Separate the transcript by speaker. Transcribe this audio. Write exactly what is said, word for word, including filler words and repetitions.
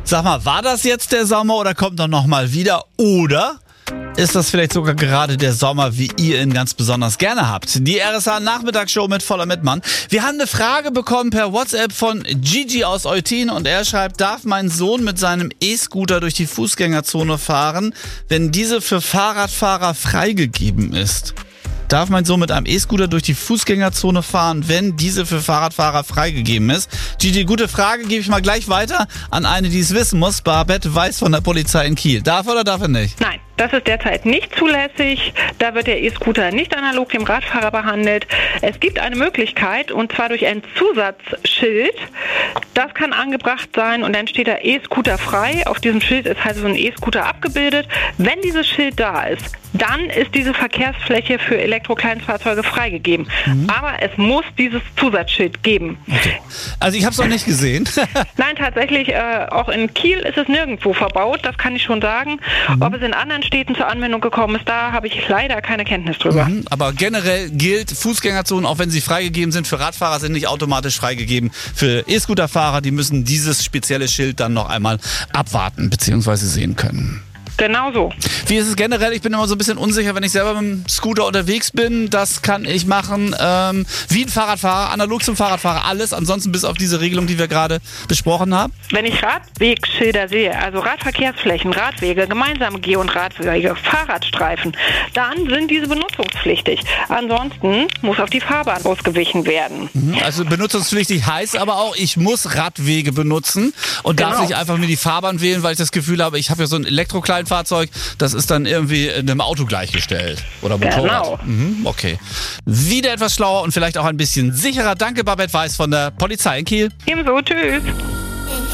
Speaker 1: Sag mal, war das jetzt der Sommer oder kommt er noch mal wieder? Oder ist das vielleicht sogar gerade der Sommer, wie ihr ihn ganz besonders gerne habt? Die R S A-Nachmittagsshow mit Voller Mitmann. Wir haben eine Frage bekommen per WhatsApp von Gigi aus Eutin und er schreibt, darf mein Sohn mit seinem E-Scooter durch die Fußgängerzone fahren, wenn diese für Fahrradfahrer freigegeben ist? Darf mein Sohn mit einem E-Scooter durch die Fußgängerzone fahren, wenn diese für Fahrradfahrer freigegeben ist? Gigi, gute Frage, gebe ich mal gleich weiter an eine, die es wissen muss. Barbette Weiß von der Polizei in Kiel. Darf oder darf er nicht?
Speaker 2: Nein, das ist derzeit nicht zulässig. Da wird der E-Scooter nicht analog dem Radfahrer behandelt. Es gibt eine Möglichkeit, und zwar durch ein Zusatzschild. Das kann angebracht sein und dann steht da E-Scooter frei. Auf diesem Schild ist halt so ein E-Scooter abgebildet. Wenn dieses Schild da ist, dann ist diese Verkehrsfläche für Elektrokleinstfahrzeuge freigegeben. Mhm. Aber es muss dieses Zusatzschild geben.
Speaker 1: Okay. Also ich habe es noch nicht gesehen.
Speaker 2: Nein, tatsächlich, äh, auch in Kiel ist es nirgendwo verbaut, das kann ich schon sagen. Mhm. Ob es in anderen Städten zur Anwendung gekommen ist, da habe ich leider keine Kenntnis drüber.
Speaker 1: Mhm. Aber generell gilt, Fußgängerzonen, auch wenn sie freigegeben sind, für Radfahrer sind nicht automatisch freigegeben. Für E-Scooter-Fahrer, die müssen dieses spezielle Schild dann noch einmal abwarten bzw. sehen können.
Speaker 2: Genau so.
Speaker 1: Wie ist es generell? Ich bin immer so ein bisschen unsicher, wenn ich selber mit dem Scooter unterwegs bin. Das kann ich machen ähm, wie ein Fahrradfahrer, analog zum Fahrradfahrer, alles. Ansonsten bis auf diese Regelung, die wir gerade besprochen haben.
Speaker 2: Wenn ich Radwegschilder sehe, also Radverkehrsflächen, Radwege, gemeinsame Geh- und Radwege, Fahrradstreifen, dann sind diese benutzungspflichtig. Ansonsten muss auf die Fahrbahn ausgewichen werden.
Speaker 1: Also benutzungspflichtig heißt aber auch, ich muss Radwege benutzen und
Speaker 2: genau.
Speaker 1: darf nicht einfach mir die Fahrbahn wählen, weil ich das Gefühl habe, ich habe ja so ein Elektrokleinfahrzeug, das ist dann irgendwie einem Auto gleichgestellt. Oder Motorrad.
Speaker 2: Genau.
Speaker 1: Mhm, okay. Wieder etwas schlauer und vielleicht auch ein bisschen sicherer. Danke, Barbette Weiß von der Polizei in Kiel.
Speaker 2: Ebenso, tschüss.